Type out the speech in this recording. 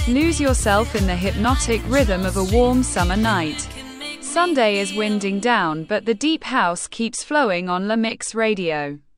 Lose yourself in the hypnotic rhythm of a warm summer night. Sunday is winding down, but the deep house keeps flowing on La Mix Radio.